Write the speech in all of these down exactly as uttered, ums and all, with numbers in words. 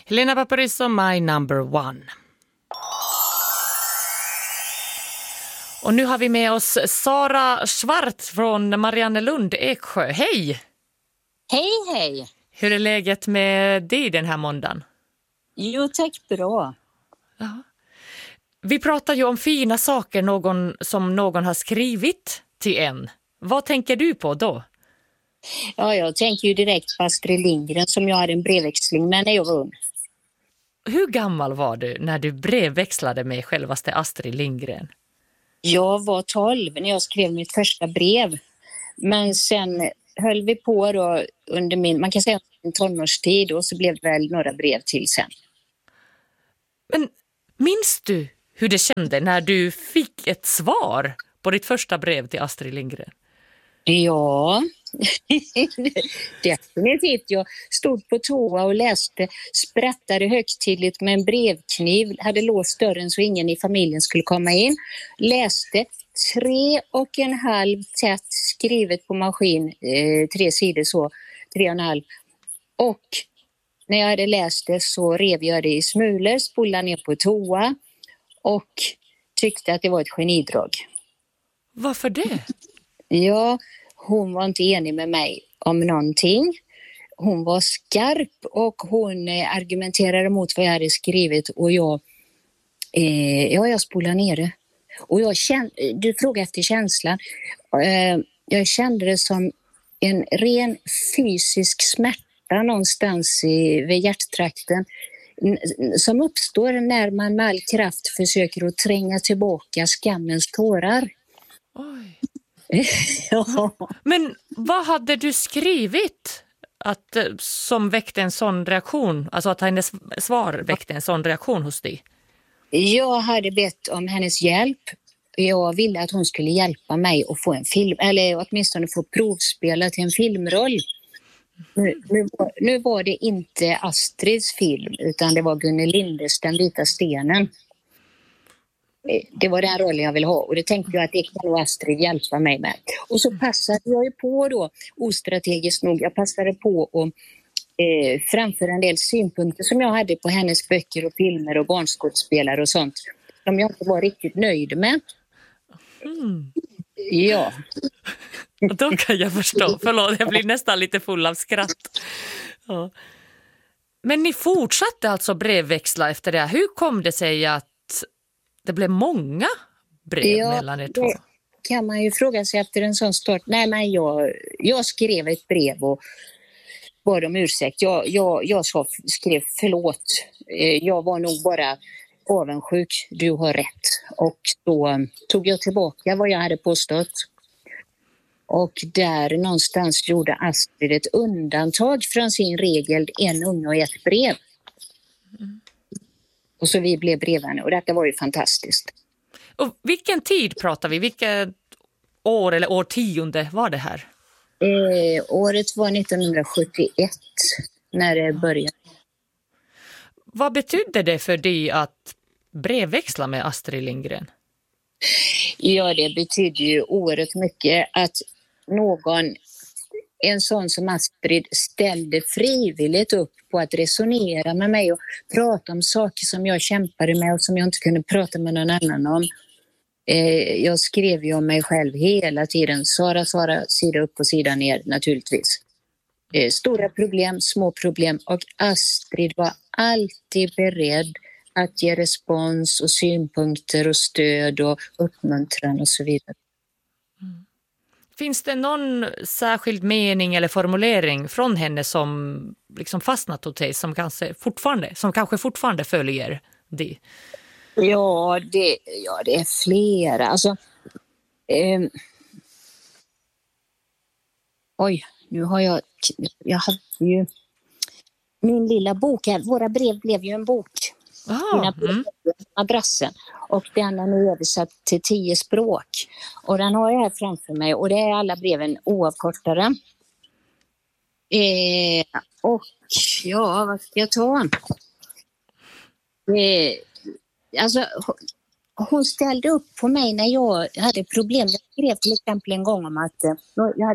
Helena Paparizou, My Number One. Och nu har vi med oss Sara Svart från Mariannelund, Eksjö. Hej! Hej, hej! Hur är läget med dig den här måndagen? Jo, tack, bra. Ja. Vi pratar ju om fina saker någon, som någon har skrivit till en. Vad tänker du på då? Ja, jag tänker ju direkt på Astrid Lindgren som jag hade en brevväxling med när jag var ung. Hur gammal var du när du brevväxlade med självaste Astrid Lindgren? Jag var tolv när jag skrev mitt första brev. Men sen höll vi på då under min, man kan säga min tonårstid, och så blev det väl några brev till sen. Men minns du hur det kände när du fick ett svar på ditt första brev till Astrid Lindgren? Ja, definitivt. Jag stod på toa och läste, sprattade högtidligt med en brevkniv, hade låst dörren så ingen i familjen skulle komma in. Läste tre och en halv tätt skrivet på maskin, eh, tre sidor så, tre och en halv. Och när jag hade läst det så rev jag det i smulor, spolade ner på toa och tyckte att det var ett genidrag. Varför det? Ja, hon var inte enig med mig om någonting. Hon var skarp och hon eh, argumenterade mot vad jag hade skrivit, och jag, eh, ja, jag spolade ner det. Och jag kände, du frågade efter känslan. Eh, jag kände det som en ren fysisk smärta någonstans i, vid hjärttrakten som uppstår när man med all kraft försöker att tränga tillbaka skammens tårar. Oj. Ja. Men vad hade du skrivit att, som väckte en sån reaktion? Alltså att hennes svar väckte en sån reaktion hos dig? Jag hade bett om hennes hjälp. Jag ville att hon skulle hjälpa mig att få en film, eller åtminstone få provspela till en filmroll. Nu, nu, nu var det inte Astrids film, utan det var Gunnel Lindes Den vita stenen. Det var den rollen jag ville ha, och det tänkte jag att det kan nog Astrid hjälpa mig med. Och så passade jag ju på då, ostrategiskt nog, jag passade på att eh, framföra en del synpunkter som jag hade på hennes böcker och filmer och barnskådespelare och sånt, som jag inte var riktigt nöjd med. Mm. Ja. Och då kan jag förstå. Förlåt, jag blir nästan lite full av skratt. Ja. Men ni fortsatte alltså brevväxla efter det. Hur kom det sig att det blev många brev ja, mellan er två? Det kan man ju fråga sig efter en sån start. Nej, men jag, jag skrev ett brev och bad om ursäkt. Jag, jag, jag sa, skrev förlåt. Jag var nog bara avundsjuk. Du har rätt. Och då tog jag tillbaka vad jag hade påstått. Och där någonstans gjorde Astrid ett undantag från sin regel, en unge och ett brev. Mm. Och så vi blev brevvänner, och detta var ju fantastiskt. Och vilken tid pratar vi? Vilket år eller årtionde var det här? Eh, året var nittonhundrasjuttioett när det började. Vad betydde det för dig att brevväxla med Astrid Lindgren? Ja, det betyder ju oerhört mycket att någon, en sån som Astrid, ställde frivilligt upp på att resonera med mig och prata om saker som jag kämpade med och som jag inte kunde prata med någon annan om. Eh, jag skrev ju om mig själv hela tiden. Sara, Sara, sida upp och sida ner naturligtvis. Eh, stora problem, små problem, och Astrid var alltid beredd att ge respons och synpunkter och stöd och uppmuntran och så vidare. Mm. Finns det någon särskild mening eller formulering från henne som liksom fastnat hos dig, som kanske fortfarande, som kanske fortfarande följer dig? Ja, det, ja, det är flera. Alltså, eh, oj, nu har jag, jag hade ju min lilla bok här. Våra brev blev ju en bok. Ah, mm. Adressen. Och den är nu översatt till tio språk. Och den har jag här framför mig. Och det är alla breven oavkortade. Eh, och ja, vad ska jag ta? Eh, alltså, hon ställde upp på mig när jag hade problem. Jag skrev till exempel en gång om att jag hade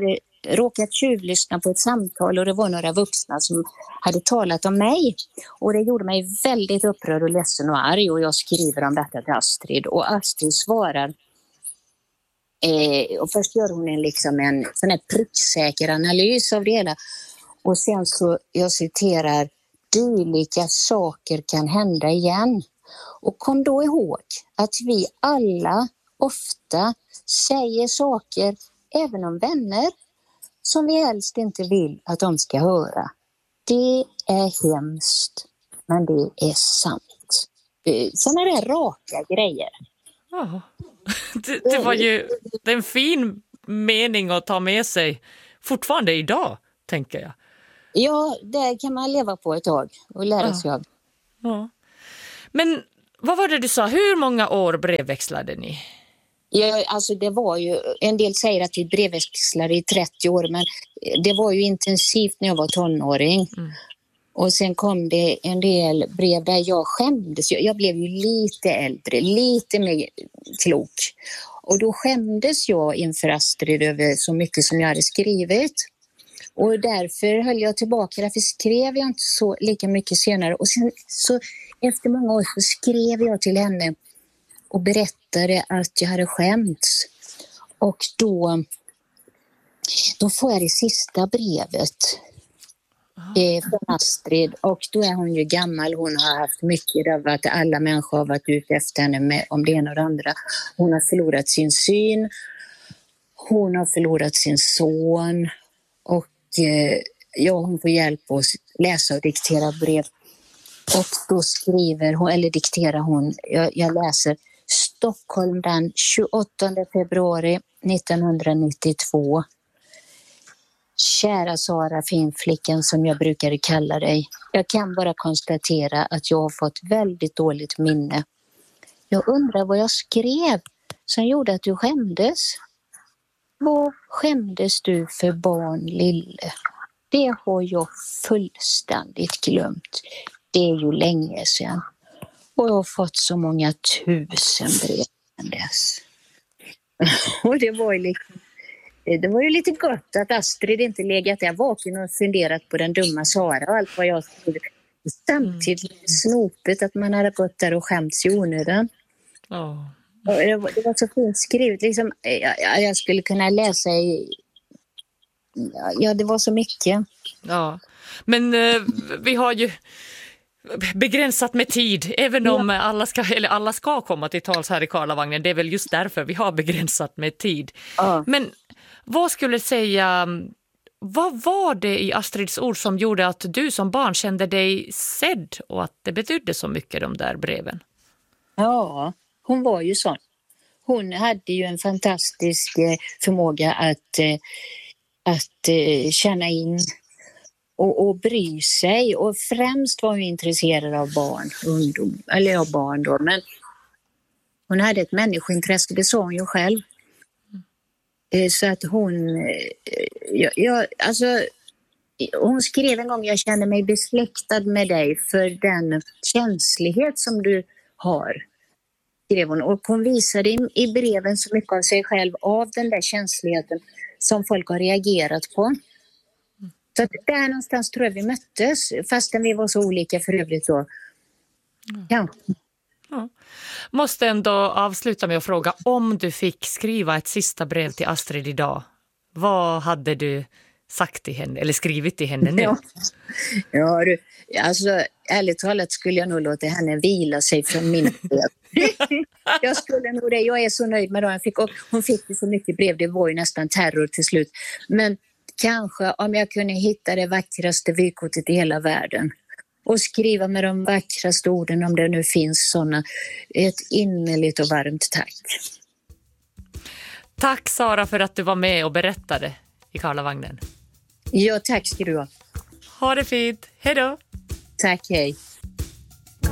råkat tjuvlyssna på ett samtal och det var några vuxna som hade talat om mig. Och det gjorde mig väldigt upprörd och ledsen och arg och jag skriver om detta till Astrid och Astrid svarar. Eh, och först gör hon en, liksom en sån här pricksäker analys av det hela. Och sen så, jag citerar, dylika saker kan hända igen. Och kom då ihåg att vi alla ofta säger saker, även om vänner, som vi helst inte vill att de ska höra. Det är hemskt, men det är sant. Såna där raka grejer. Ja. Det, det var ju det är en fin mening att ta med sig fortfarande idag, tänker jag. Ja, det kan man leva på ett tag och lära ja. sig av. Ja. Men vad var det du sa? Hur många år brevväxlade ni? Ja, alltså det var ju, en del säger att vi brevväxlade i trettio år, men det var ju intensivt när jag var tonåring. Mm. Och sen kom det en del brev där jag skämdes. Jag blev ju lite äldre, lite mer klok. Och då skämdes jag inför Astrid över så mycket som jag hade skrivit. Och därför höll jag tillbaka, därför skrev jag inte så lika mycket senare. Och sen så efter många år så skrev jag till henne och berättade att jag hade skämts. Och då, då får jag det sista brevet eh, från Astrid. Och då är hon ju gammal, hon har haft mycket av att alla människor har varit ute efter henne med, om det ena och det andra. Hon har förlorat sin syn, hon har förlorat sin son och eh, ja, hon får hjälp att läsa och diktera brev. Och då skriver hon, eller dikterar hon, jag, jag läser Stockholm den tjugoåttonde februari nittonhundranittiotvå. Kära Sara, finflickan som jag brukade kalla dig. Jag kan bara konstatera att jag har fått väldigt dåligt minne. Jag undrar vad jag skrev som gjorde att du skämdes. Vad skämdes du för barn, lille? Det har jag fullständigt glömt. Det är ju länge sedan. Och jag har fått så många tusen brev sedan dess. Och det var ju liksom, det var ju lite gott att Astrid inte legat där vaken och funderat på den dumma Sara och allt vad jag skrev. Samtidigt mm. snopet att man hade gått där och skämts i onödan. Oh. Och det, var, det var så fint skrivet. Liksom, jag, jag skulle kunna läsa i... Ja, det var så mycket. Ja, men eh, vi har ju begränsat med tid, även om ja. alla, ska, eller alla ska komma till tals här i Karlavagnen. Det är väl just därför vi har begränsat med tid. Ja. Men vad skulle säga, vad var det i Astrids ord som gjorde att du som barn kände dig sedd och att det betydde så mycket, de där breven? Ja, hon var ju sån. Hon hade ju en fantastisk förmåga att, att känna in och, och bry sig. Och främst var hon intresserad av barn, ungdom, eller av barn då. Men hon hade ett människointresse, det sa hon ju själv. Så att hon, ja, ja, alltså, hon skrev en gång, jag känner mig besläktad med dig för den känslighet som du har. Skrev hon. Och hon visade i, i breven så mycket av sig själv, av den där känsligheten som folk har reagerat på. Så att där någonstans tror jag vi möttes, fastän vi var så olika för övrigt då. Ja. Ja. Måste ändå avsluta med att fråga, om du fick skriva ett sista brev till Astrid idag, vad hade du sagt till henne eller skrivit till henne nu? Ja, ja du, alltså ärligt talat skulle jag nog låta henne vila sig från min brev. Jag skulle nog det, jag är så nöjd med det jag fick, och hon fick ju så mycket brev, det var ju nästan terror till slut. Men kanske om jag kunde hitta det vackraste vykortet i hela världen och skriva med de vackraste orden, om det nu finns sådana, ett innerligt och varmt tack. Tack Sara för att du var med och berättade i Karlavagnen. Ja, tack ska du ha. Ha det fint. Hej då. Tack, hej.